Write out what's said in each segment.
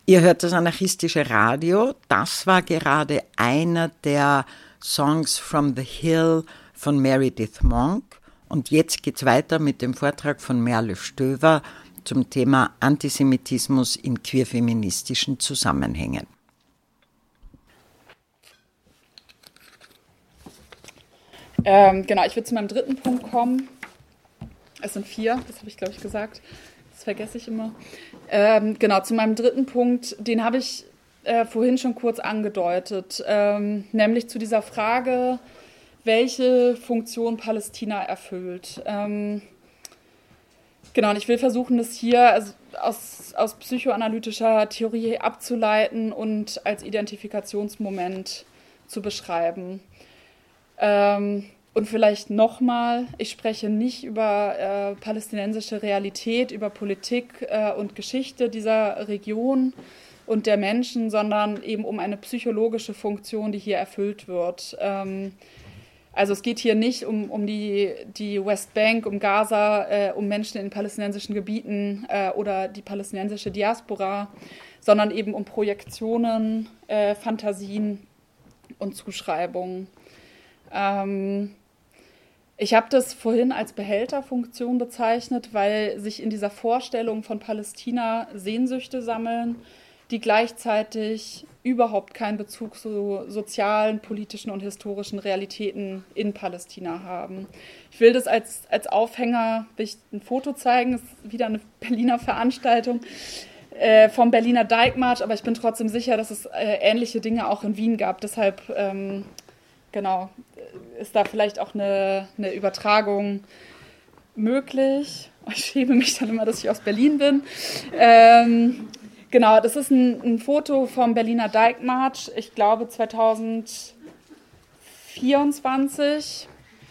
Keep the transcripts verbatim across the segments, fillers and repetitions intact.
Ihr hört das anarchistische Radio. Das war gerade einer der Songs from the Hill von Meredith Monk. Und jetzt geht's weiter mit dem Vortrag von Merle Stöver zum Thema Antisemitismus in queerfeministischen Zusammenhängen. Ähm, genau, ich würde zu meinem dritten Punkt kommen. Es sind vier, das habe ich, glaube ich, gesagt. Das vergesse ich immer. Ähm, genau, zu meinem dritten Punkt, den habe ich äh, vorhin schon kurz angedeutet, ähm, nämlich zu dieser Frage, welche Funktion Palästina erfüllt. Ähm, genau, und ich will versuchen, das hier also aus, aus psychoanalytischer Theorie abzuleiten und als Identifikationsmoment zu beschreiben. Ähm, und vielleicht nochmal, ich spreche nicht über äh, palästinensische Realität, über Politik äh, und Geschichte dieser Region und der Menschen, sondern eben um eine psychologische Funktion, die hier erfüllt wird. Ähm, also es geht hier nicht um, um die, die Westbank, um Gaza, äh, um Menschen in palästinensischen Gebieten äh, oder die palästinensische Diaspora, sondern eben um Projektionen, äh, Fantasien und Zuschreibungen. Ähm, ich habe das vorhin als Behälterfunktion bezeichnet, weil sich in dieser Vorstellung von Palästina Sehnsüchte sammeln, die gleichzeitig überhaupt keinen Bezug zu sozialen, politischen und historischen Realitäten in Palästina haben. Ich will das als, als Aufhänger, will ich ein Foto zeigen, das ist wieder eine Berliner Veranstaltung äh, vom Berliner Dijkmarsch, aber ich bin trotzdem sicher, dass es äh, ähnliche Dinge auch in Wien gab. Deshalb ähm, genau, ist da vielleicht auch eine, eine Übertragung möglich. Ich schäme mich dann immer, dass ich aus Berlin bin. Ähm, genau, das ist ein, ein Foto vom Berliner Dijkmarsch, ich glaube zwanzig vierundzwanzig.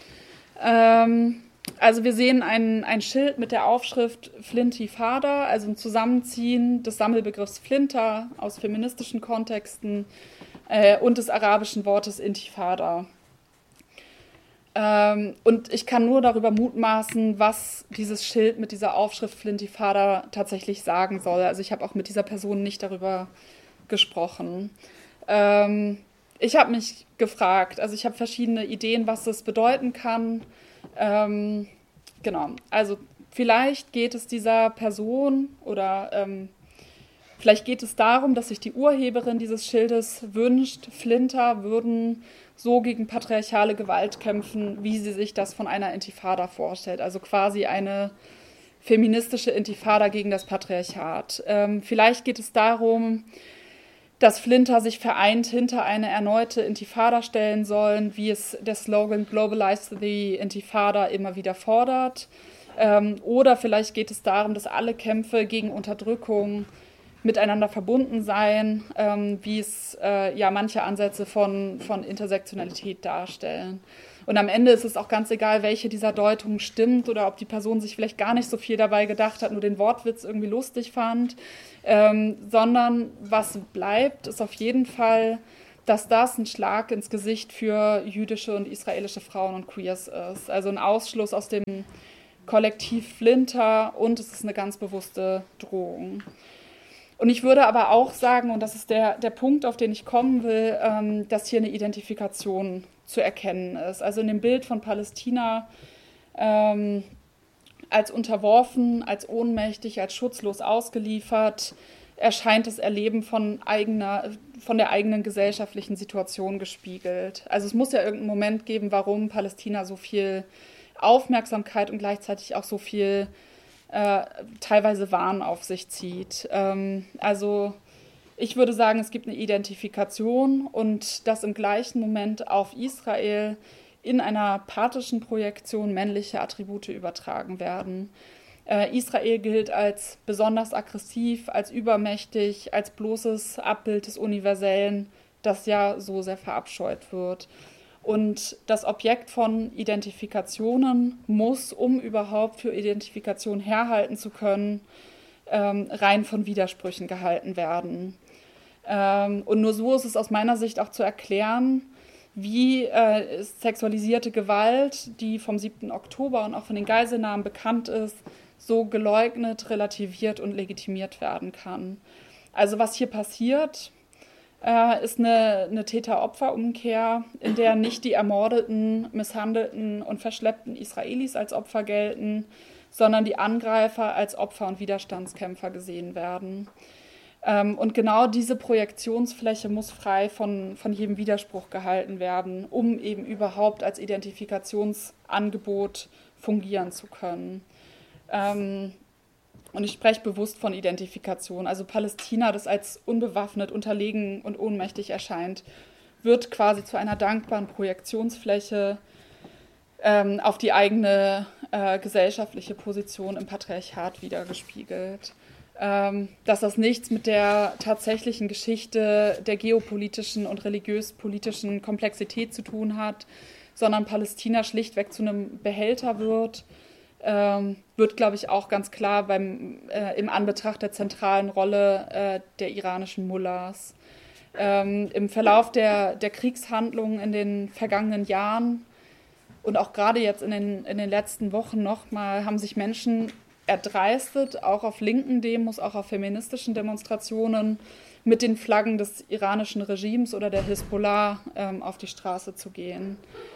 Ähm, also wir sehen ein, ein Schild mit der Aufschrift Flintifada, also ein Zusammenziehen des Sammelbegriffs Flinter aus feministischen Kontexten äh, und des arabischen Wortes Intifada. Ähm, und ich kann nur darüber mutmaßen, was dieses Schild mit dieser Aufschrift Flintifada tatsächlich sagen soll. Also ich habe auch mit dieser Person nicht darüber gesprochen. Ähm, ich habe mich gefragt, also ich habe verschiedene Ideen, was das bedeuten kann. Ähm, genau, also vielleicht geht es dieser Person oder ähm, vielleicht geht es darum, dass sich die Urheberin dieses Schildes wünscht, Flinter würden so gegen patriarchale Gewalt kämpfen, wie sie sich das von einer Intifada vorstellt. Also quasi eine feministische Intifada gegen das Patriarchat. Ähm, vielleicht geht es darum, dass Flinter sich vereint hinter eine erneute Intifada stellen sollen, wie es der Slogan Globalize the Intifada immer wieder fordert. Ähm, oder vielleicht geht es darum, dass alle Kämpfe gegen Unterdrückung miteinander verbunden seien, ähm, wie es äh, ja manche Ansätze von, von Intersektionalität darstellen. Und am Ende ist es auch ganz egal, welche dieser Deutungen stimmt oder ob die Person sich vielleicht gar nicht so viel dabei gedacht hat, nur den Wortwitz irgendwie lustig fand, ähm, sondern was bleibt, ist auf jeden Fall, dass das ein Schlag ins Gesicht für jüdische und israelische Frauen und Queers ist. Also ein Ausschluss aus dem Kollektiv Flinter und es ist eine ganz bewusste Drohung. Und ich würde aber auch sagen, und das ist der, der Punkt, auf den ich kommen will, ähm, dass hier eine Identifikation zu erkennen ist. Also in dem Bild von Palästina ähm, als unterworfen, als ohnmächtig, als schutzlos ausgeliefert, erscheint das Erleben von, eigener, von der eigenen gesellschaftlichen Situation gespiegelt. Also es muss ja irgendeinen Moment geben, warum Palästina so viel Aufmerksamkeit und gleichzeitig auch so viel Äh, teilweise Wahn auf sich zieht. Ähm, also ich würde sagen, es gibt eine Identifikation und dass im gleichen Moment auf Israel in einer pathischen Projektion männliche Attribute übertragen werden. Äh, Israel gilt als besonders aggressiv, als übermächtig, als bloßes Abbild des Universellen, das ja so sehr verabscheut wird. Und das Objekt von Identifikationen muss, um überhaupt für Identifikation herhalten zu können, ähm, rein von Widersprüchen gehalten werden. Ähm, und nur so ist es aus meiner Sicht auch zu erklären, wie äh, sexualisierte Gewalt, die vom siebten Oktober und auch von den Geiselnahmen bekannt ist, so geleugnet, relativiert und legitimiert werden kann. Also was hier passiert, äh, ist eine, eine Täter-Opfer-Umkehr, in der nicht die ermordeten, misshandelten und verschleppten Israelis als Opfer gelten, sondern die Angreifer als Opfer und Widerstandskämpfer gesehen werden. Ähm, und genau diese Projektionsfläche muss frei von, von jedem Widerspruch gehalten werden, um eben überhaupt als Identifikationsangebot fungieren zu können. Ähm, und ich spreche bewusst von Identifikation. Also Palästina, das als unbewaffnet, unterlegen und ohnmächtig erscheint, wird quasi zu einer dankbaren Projektionsfläche ähm, auf die eigene äh, gesellschaftliche Position im Patriarchat wiedergespiegelt. Ähm, dass das nichts mit der tatsächlichen Geschichte der geopolitischen und religiös-politischen Komplexität zu tun hat, sondern Palästina schlichtweg zu einem Behälter wird, ähm, wird, glaube ich, auch ganz klar beim, äh, im Anbetracht der zentralen Rolle äh, der iranischen Mullahs. Ähm, Im Verlauf der, der Kriegshandlungen in den vergangenen Jahren und auch gerade jetzt in den, in den letzten Wochen nochmal haben sich Menschen erdreistet, auch auf linken Demos, auch auf feministischen Demonstrationen, mit den Flaggen des iranischen Regimes oder der Hisbollah ähm, auf die Straße zu gehen.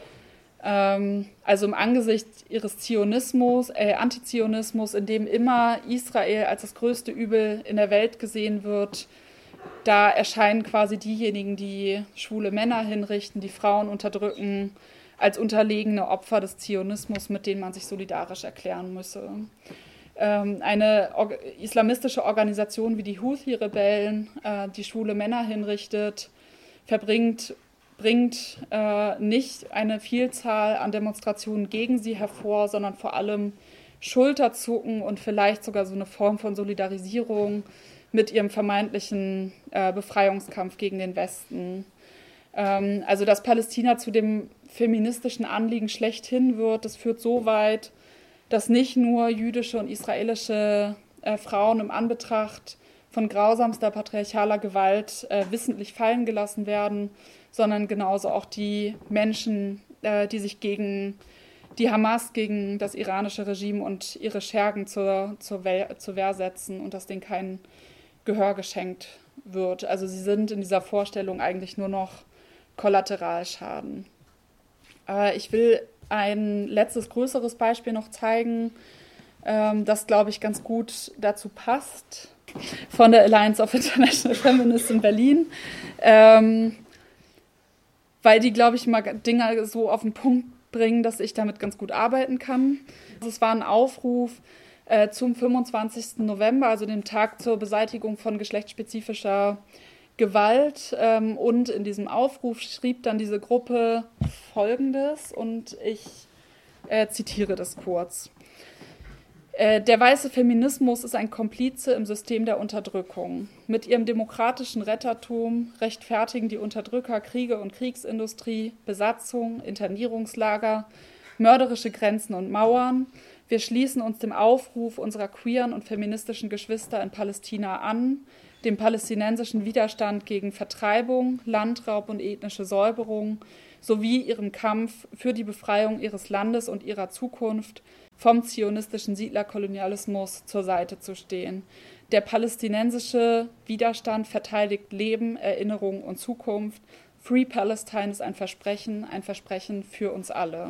Ähm, also im Angesicht ihres Zionismus, äh, Antizionismus, in dem immer Israel als das größte Übel in der Welt gesehen wird, da erscheinen quasi diejenigen, die schwule Männer hinrichten, die Frauen unterdrücken, als unterlegene Opfer des Zionismus, mit denen man sich solidarisch erklären müsse. Ähm, eine or- islamistische Organisation wie die Houthi-Rebellen, äh, die schwule Männer hinrichtet, verbringt, bringt äh, nicht eine Vielzahl an Demonstrationen gegen sie hervor, sondern vor allem Schulterzucken und vielleicht sogar so eine Form von Solidarisierung mit ihrem vermeintlichen äh, Befreiungskampf gegen den Westen. Ähm, also dass Palästina zu dem feministischen Anliegen schlechthin wird, das führt so weit, dass nicht nur jüdische und israelische äh, Frauen im Anbetracht von grausamster patriarchaler Gewalt äh, wissentlich fallen gelassen werden, sondern genauso auch die Menschen, äh, die sich gegen die Hamas, gegen das iranische Regime und ihre Schergen zur, zur, Wehr, zur Wehr setzen und dass denen kein Gehör geschenkt wird. Also sie sind in dieser Vorstellung eigentlich nur noch Kollateralschaden. Äh, ich will ein letztes größeres Beispiel noch zeigen, ähm, das, glaube ich, ganz gut dazu passt, von der Alliance of International Feminists in Berlin, ähm, weil die, glaube ich, mal Dinge so auf den Punkt bringen, dass ich damit ganz gut arbeiten kann. Es war ein Aufruf äh, zum fünfundzwanzigsten November, also dem Tag zur Beseitigung von geschlechtsspezifischer Gewalt, ähm, und in diesem Aufruf schrieb dann diese Gruppe Folgendes und ich äh, zitiere das kurz. Äh, der weiße Feminismus ist ein Komplize im System der Unterdrückung. Mit ihrem demokratischen Rettertum rechtfertigen die Unterdrücker Kriege und Kriegsindustrie, Besatzung, Internierungslager, mörderische Grenzen und Mauern. Wir schließen uns dem Aufruf unserer queeren und feministischen Geschwister in Palästina an, dem palästinensischen Widerstand gegen Vertreibung, Landraub und ethnische Säuberung sowie ihrem Kampf für die Befreiung ihres Landes und ihrer Zukunft vom zionistischen Siedlerkolonialismus zur Seite zu stehen. Der palästinensische Widerstand verteidigt Leben, Erinnerung und Zukunft. Free Palestine ist ein Versprechen, ein Versprechen für uns alle.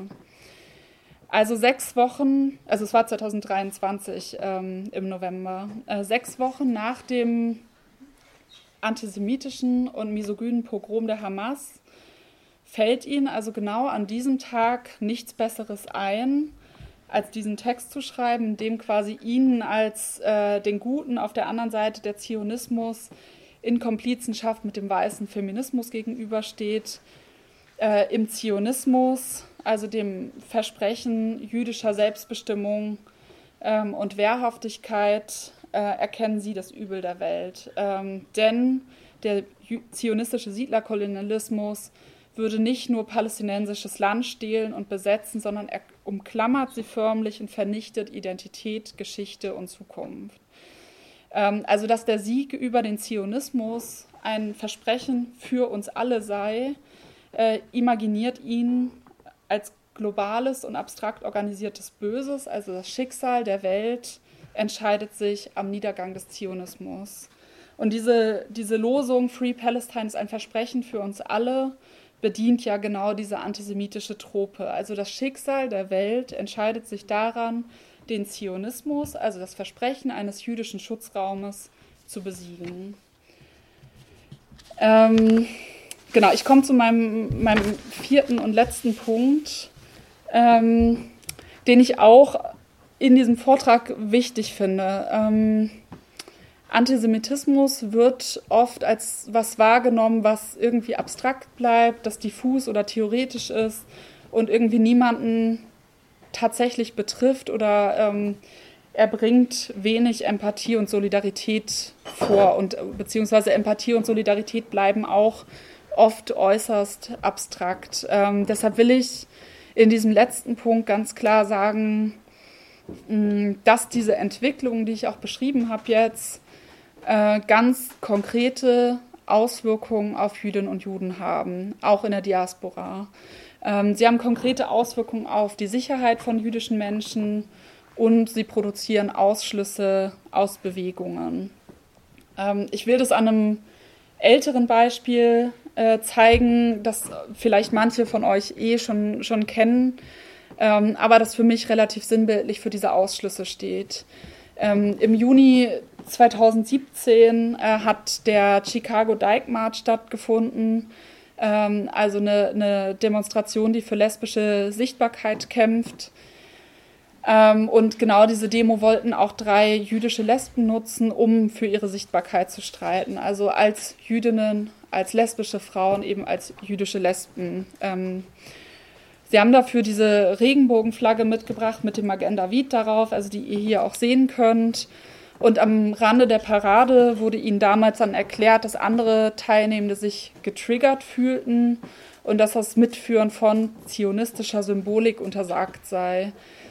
Also sechs Wochen, also es war zweitausenddreiundzwanzig ähm, im November, äh, sechs Wochen nach dem antisemitischen und misogynen Pogrom der Hamas fällt ihnen also genau an diesem Tag nichts Besseres ein, als diesen Text zu schreiben, in dem quasi ihnen als äh, den Guten auf der anderen Seite der Zionismus in Komplizenschaft mit dem weißen Feminismus gegenübersteht. Äh, Im Zionismus, also dem Versprechen jüdischer Selbstbestimmung ähm, und Wehrhaftigkeit, äh, erkennen sie das Übel der Welt. Ähm, denn der zionistische Siedlerkolonialismus würde nicht nur palästinensisches Land stehlen und besetzen, sondern er umklammert sie förmlich und vernichtet Identität, Geschichte und Zukunft. Ähm, also dass der Sieg über den Zionismus ein Versprechen für uns alle sei, äh, imaginiert ihn als globales und abstrakt organisiertes Böses, also das Schicksal der Welt entscheidet sich am Niedergang des Zionismus. Und diese, diese Losung Free Palestine ist ein Versprechen für uns alle, bedient ja genau diese antisemitische Trope. Also das Schicksal der Welt entscheidet sich daran, den Zionismus, also das Versprechen eines jüdischen Schutzraumes, zu besiegen. Ähm, genau, ich komme zu meinem, meinem vierten und letzten Punkt, ähm, den ich auch in diesem Vortrag wichtig finde. Ähm, Antisemitismus wird oft als was wahrgenommen, was irgendwie abstrakt bleibt, das diffus oder theoretisch ist und irgendwie niemanden tatsächlich betrifft oder ähm, er bringt wenig Empathie und Solidarität vor und beziehungsweise Empathie und Solidarität bleiben auch oft äußerst abstrakt. Ähm, deshalb will ich in diesem letzten Punkt ganz klar sagen, dass diese Entwicklung, die ich auch beschrieben habe jetzt, äh, ganz konkrete Auswirkungen auf Jüdinnen und Juden haben, auch in der Diaspora. Ähm, sie haben konkrete Auswirkungen auf die Sicherheit von jüdischen Menschen und sie produzieren Ausschlüsse aus Bewegungen. Ähm, ich will das an einem älteren Beispiel äh, zeigen, das vielleicht manche von euch eh schon, schon kennen, ähm, aber das für mich relativ sinnbildlich für diese Ausschlüsse steht. Ähm, Im Juni zweitausendsiebzehn äh, hat der Chicago Dyke March stattgefunden, ähm, also eine, eine Demonstration, die für lesbische Sichtbarkeit kämpft. Ähm, und genau diese Demo wollten auch drei jüdische Lesben nutzen, um für ihre Sichtbarkeit zu streiten. Also als Jüdinnen, als lesbische Frauen, eben als jüdische Lesben. Ähm, Sie haben dafür diese Regenbogenflagge mitgebracht mit dem Magen David darauf, also die ihr hier auch sehen könnt. Und am Rande der Parade wurde ihnen damals dann erklärt, dass andere Teilnehmende sich getriggert fühlten und dass das Mitführen von zionistischer Symbolik untersagt sei.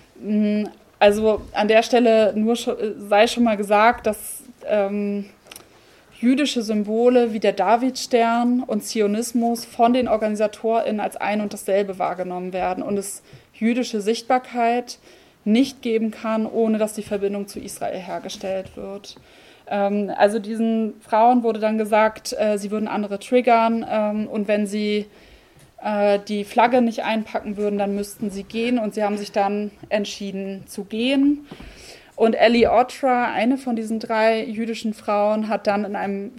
Also an der Stelle nur schon, sei schon mal gesagt, dass ähm, jüdische Symbole wie der Davidstern und Zionismus von den OrganisatorInnen als ein und dasselbe wahrgenommen werden und es jüdische Sichtbarkeit nicht geben kann, ohne dass die Verbindung zu Israel hergestellt wird. Ähm, also diesen Frauen wurde dann gesagt, äh, sie würden andere triggern ähm, und wenn sie äh, die Flagge nicht einpacken würden, dann müssten sie gehen und sie haben sich dann entschieden zu gehen. Und Ellie Otra, eine von diesen drei jüdischen Frauen, hat dann in einem